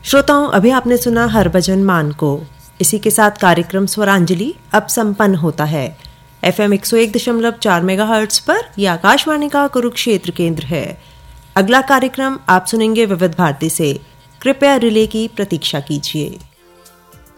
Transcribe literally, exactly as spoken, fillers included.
श्रोताओं, अभी आपने सुना हरभजन मान को। इसी के साथ कार्यक्रम स्वरांजलि अब संपन्न होता है। एफएम एक सौ एक दशमलव चार मेगाहर्ट्ज पर यह आकाशवाणी का कुरुक्षेत्र केंद्र है। अगला कार्यक्रम आप सुनेंगे विविध भारती से। कृपया रिले की प्रतीक्षा कीजिए।